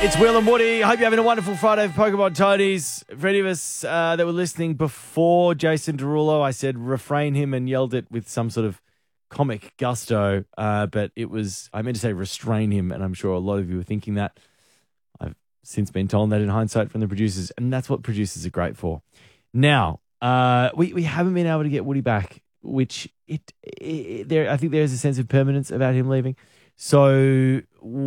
It's Will and Woody. I hope you're having a wonderful Friday for Pokemon Toadies. For any of us that were listening before Jason Derulo, I said refrain him and yelled it with some sort of comic gusto, but I meant to say restrain him, and I'm sure a lot of you were thinking that. I've since been told that in hindsight from the producers, and that's what producers are great for. Now, we haven't been able to get Woody back, which I think there is a sense of permanence about him leaving. So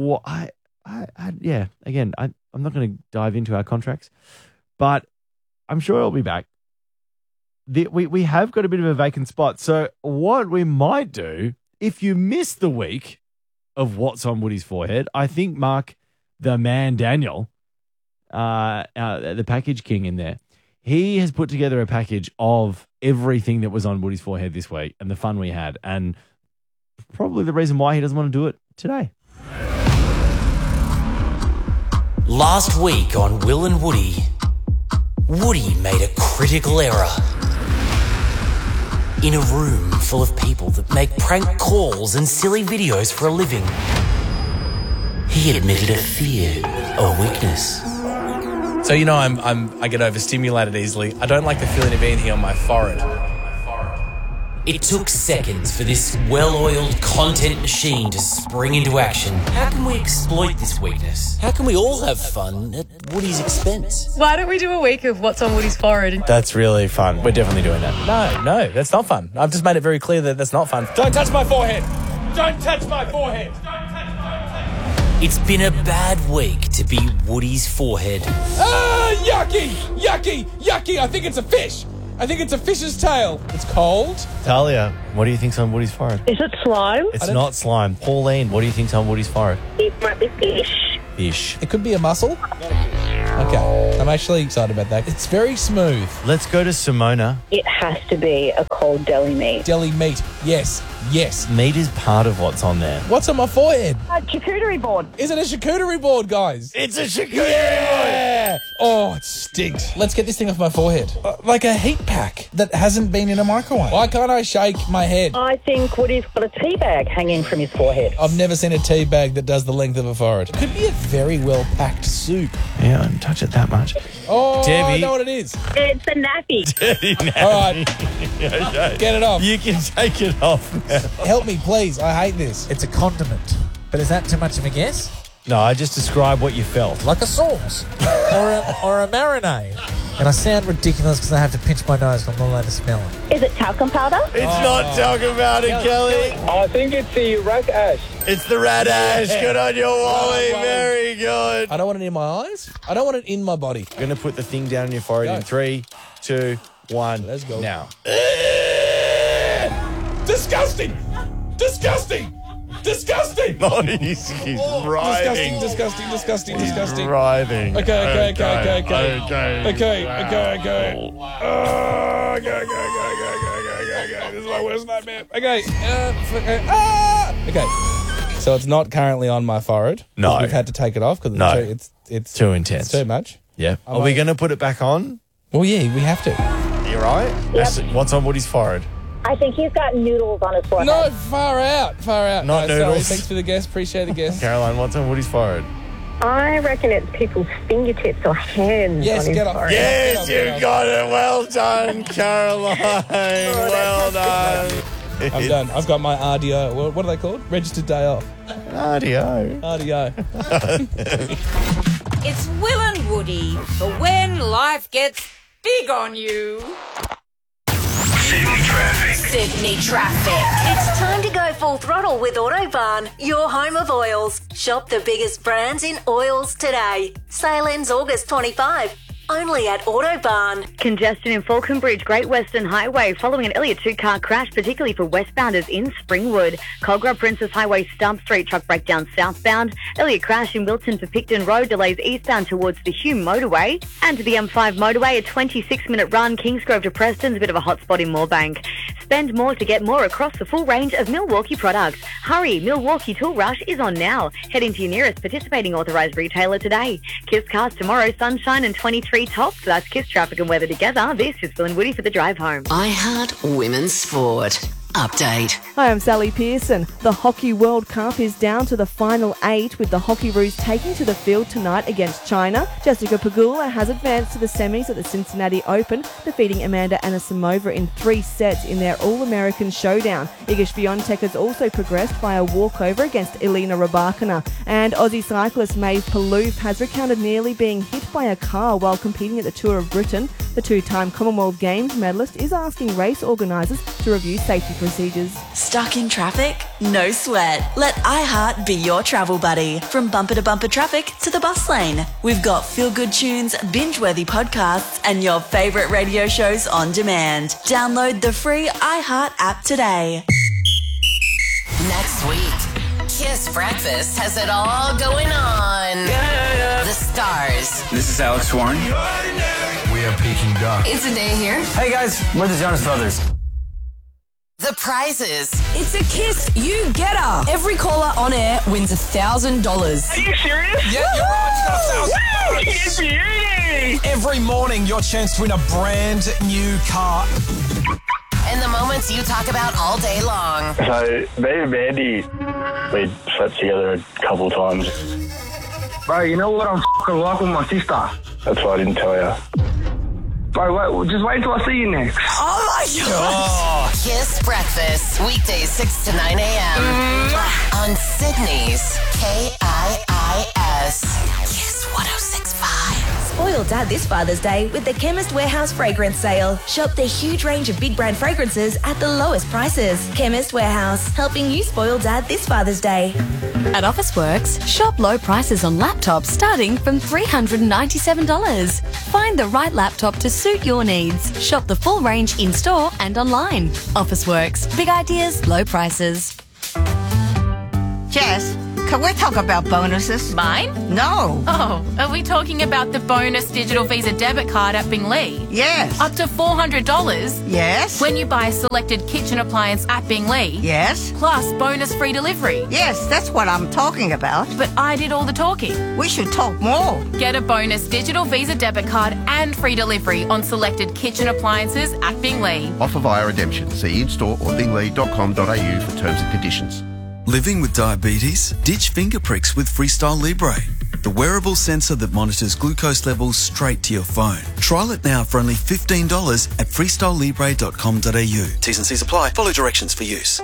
again, I'm not going to dive into our contracts, but I'm sure I'll be back. We have got a bit of a vacant spot. So what we might do, if you missed the week of What's on Woody's Forehead, I think Mark, the man Daniel, the package king in there, he has put together a package of everything that was on Woody's Forehead this week and the fun we had, and probably the reason why he doesn't want to do it today. Last week on Will and Woody, Woody made a critical error. In a room full of people that make prank calls and silly videos for a living, he admitted a fear, a weakness. So I get overstimulated easily. I don't like the feeling of anything on my forehead. It took seconds for this well-oiled content machine to spring into action. How can we exploit this weakness? How can we all have fun at Woody's expense? Why don't we do a week of What's on Woody's Forehead? That's really fun. We're definitely doing that. No, that's not fun. I've just made it very clear that that's not fun. Don't touch my forehead! Don't touch my forehead! It's been a bad week to be Woody's forehead. Ah, yucky! Yucky! Yucky! I think it's a fish! I think it's a fish's tail. It's cold. Talia, what do you think's on Woody's forehead? Is it slime? It's not slime. Pauline, what do you think's on Woody's forehead? It might be fish. Fish. It could be a mussel. Okay, I'm actually excited about that. It's very smooth. Let's go to Simona. It has to be a cold deli meat. Deli meat. Yes. Meat is part of what's on there. What's on my forehead? A charcuterie board. Is it a charcuterie board, guys? It's a charcuterie Yeah! Oh, it stinks. Let's get this thing off my forehead. Like a heat pack that hasn't been in a microwave. Why can't I shake my head? I think Woody's got a tea bag hanging from his forehead. I've never seen a tea bag that does the length of a forehead. It could be a very well-packed soup. Yeah, I don't touch it that much. Oh, Debbie. I know what it is. It's a nappy. All right, get it off. You can take it off now. Help me, please. I hate this. It's a condiment. But is that too much of a guess? No, I just described what you felt. Like a sauce or a marinade. And I sound ridiculous because I have to pinch my nose because I'm not allowed to smell it. Is it talcum powder? It's not talking about it, Kelly. I think it's the rat ash. It's the rat ash. Good on you, Wally. Very good. I don't want it in my eyes. I don't want it in my body. I'm going to put the thing down in your forehead in 3, 2, 1. Let's go. Now. Disgusting! Disgusting! Disgusting! Oh, he's writhing. Disgusting. He's writhing. Okay. Okay. This is my worst nightmare. Okay. Okay. So it's not currently on my forehead. No. We've had to take it off because No. it's Too intense. It's too much. Yeah. Are we going to put it back on? Well, yeah, we have to. You right? Yep. What's on Woody's forehead? I think he's got noodles on his forehead. No, far out. Not No, sorry. noodles. Thanks for the guest. Appreciate the guest. Caroline, what's on Woody's forehead? I reckon it's people's fingertips or hands Yes, on his get off. forehead. Yes, Get you off. got it. Well done, Caroline. Well done. I'm done. I've got my RDO. What are they called? Registered day off. RDO. RDO. It's Will and Woody for when life gets big on you. Sydney traffic. It's time to go full throttle with Autobarn, your home of oils. Shop the biggest brands in oils today. Sale ends August 25. Only at Autobarn. Congestion in Falcon Bridge, Great Western Highway, following an earlier two-car crash, particularly for westbounders in Springwood. Cogra Princess Highway, Stump Street, truck breakdown southbound. Earlier crash in Wilton for Picton Road, delays eastbound towards the Hume motorway. And to the M5 motorway, a 26-minute run, Kingsgrove to Preston's a bit of a hotspot in Moorebank. Spend more to get more across the full range of Milwaukee products. Hurry, Milwaukee Tool Rush is on now. Head into your nearest participating authorised retailer today. Kiss cars tomorrow, sunshine and 23 tops. That's Kiss traffic and weather together. This is Phil and Woody for the drive home. I Heart Women's Sport. update. Hi, I'm Sally Pearson. The Hockey World Cup is down to the final 8 with the Hockeyroos taking to the field tonight against China. Jessica Pegula has advanced to the semis at the Cincinnati Open, defeating Amanda Anisimova in 3 sets in their All-American showdown. Iga Swiatek has also progressed by a walkover against Elena Rybakina. And Aussie cyclist Maeve Palouf has recounted nearly being hit by a car while competing at the Tour of Britain. The 2-time Commonwealth Games medalist is asking race organisers to review safety procedures. Stuck in traffic? No sweat. Let iHeart be your travel buddy. From bumper to bumper traffic to the bus lane. We've got feel-good tunes, binge-worthy podcasts, and your favourite radio shows on demand. Download the free iHeart app today. Next week, Kiss Breakfast has it all going on. The stars. This is Alex Warren. We are Peking Duck. It's a day here. Hey guys, we're the Jonas Brothers. The prizes. It's a Kiss You Getter. Every caller on air wins $1,000. Are you serious? Yeah, you're right. You got Wow, it's beauty. Every morning, your chance to win a brand new car. And the moments you talk about all day long. So, me and Mandy, we slept together a couple times. Bro, you know what I'm f***ing like with my sister? That's why I didn't tell you. Bro, just wait till I see you next. Oh my God. Kiss Breakfast, weekdays 6 to 9 a.m. On Sydney's KIIS. Kiss 106.5. Spoil Dad this Father's Day with the Chemist Warehouse fragrance sale. Shop the huge range of big brand fragrances at the lowest prices. Chemist Warehouse, helping you spoil Dad this Father's Day. At Officeworks, shop low prices on laptops starting from $397. Find the right laptop to suit your needs. Shop the full range in-store and online. Officeworks, big ideas, low prices. Jess, can we talk about bonuses? Mine? No. Oh, are we talking about the bonus digital Visa debit card at Binglee? Yes. Up to $400? Yes. When you buy a selected kitchen appliance at Binglee? Yes. Plus bonus free delivery? Yes, that's what I'm talking about. But I did all the talking. We should talk more. Get a bonus digital Visa debit card and free delivery on selected kitchen appliances at Binglee. Offer via redemption. See in-store or binglee.com.au for terms and conditions. Living with diabetes? Ditch finger pricks with Freestyle Libre, the wearable sensor that monitors glucose levels straight to your phone. Trial it now for only $15 at freestylelibre.com.au. T's and C's apply. Follow directions for use.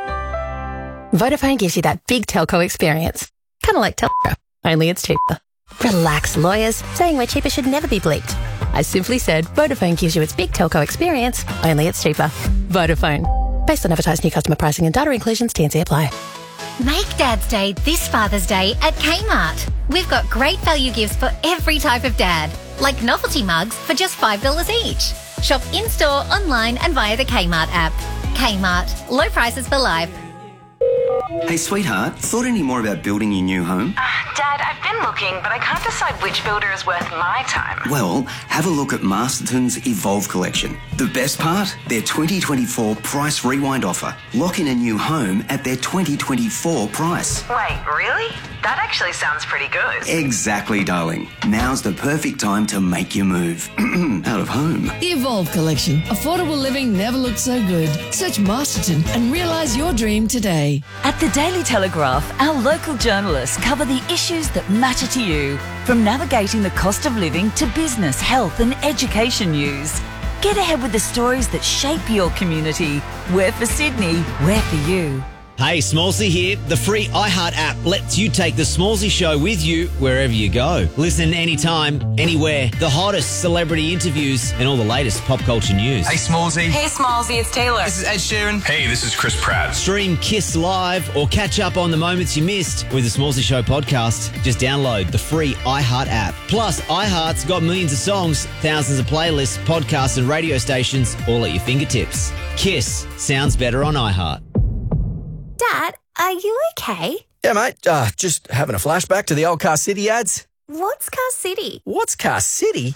Vodafone gives you that big telco experience. Kind of like Telco, only it's cheaper. Relax, lawyers. Saying we're cheaper should never be bleeped. I simply said Vodafone gives you its big telco experience, only it's cheaper. Vodafone. Based on advertised new customer pricing and data inclusions, T&C apply. Make Dad's Day this Father's Day at Kmart. We've got great value gifts for every type of dad, like novelty mugs for just $5 each. Shop in-store, online and via the Kmart app. Kmart. Low prices for life. Hey, sweetheart, thought any more about building your new home? Dad, I've been looking, but I can't decide which builder is worth my time. Well, have a look at Masterton's Evolve collection. The best part? Their 2024 price rewind offer. Lock in a new home at their 2024 price. Wait, really? That actually sounds pretty good. Exactly, darling. Now's the perfect time to make your move. Out of home. The Evolve collection. Affordable living never looked so good. Search Masterton and realise your dream today. At the Daily Telegraph, our local journalists cover the issues that matter to you. From navigating the cost of living to business, health and education news. Get ahead with the stories that shape your community. We're for Sydney, we're for you. Hey, Smallsy here. The free iHeart app lets you take the Smallsy show with you wherever you go. Listen anytime, anywhere. The hottest celebrity interviews and all the latest pop culture news. Hey, Smallsy. Hey, Smallsy, it's Taylor. This is Ed Sheeran. Hey, this is Chris Pratt. Stream Kiss Live or catch up on the moments you missed with the Smallsy Show podcast. Just download the free iHeart app. Plus, iHeart's got millions of songs, thousands of playlists, podcasts and radio stations all at your fingertips. Kiss sounds better on iHeart. Dad, are you okay? Yeah, mate. Just having a flashback to the old Car City ads. What's Car City? What's Car City?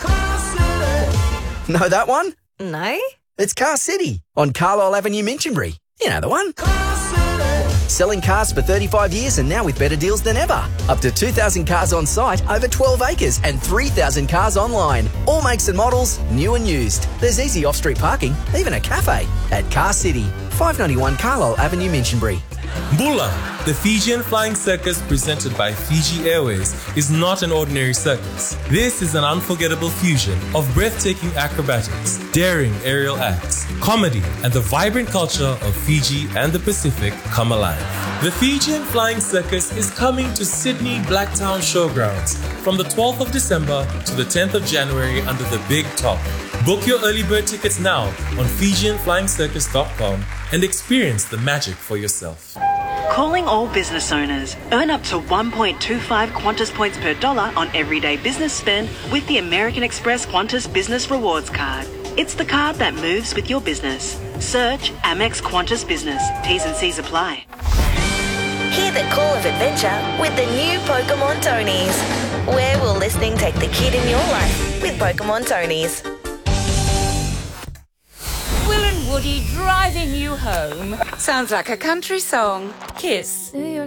Know that one? No. It's Car City on Carlisle Avenue, Minchinbury. You know the one. Selling cars for 35 years and now with better deals than ever. Up to 2,000 cars on site, over 12 acres and 3,000 cars online. All makes and models, new and used. There's easy off-street parking, even a cafe. At Car City, 591 Carlisle Avenue, Minchinbury. Bula, the Fijian Flying Circus presented by Fiji Airways, is not an ordinary circus. This is an unforgettable fusion of breathtaking acrobatics, daring aerial acts, comedy, and the vibrant culture of Fiji and the Pacific come alive. The Fijian Flying Circus is coming to Sydney Blacktown Showgrounds from the 12th of December to the 10th of January under the Big Top. Book your early bird tickets now on FijianFlyingCircus.com and experience the magic for yourself. Calling all business owners. Earn up to 1.25 Qantas points per dollar on everyday business spend with the American Express Qantas Business Rewards Card. It's the card that moves with your business. Search Amex Qantas Business. T's and C's apply. Hear the call of adventure with the new Pokemon Tonies. Where will listening take the kid in your life with Pokemon Tonies? Will and Woody driving you home. Sounds like a country song. Kiss.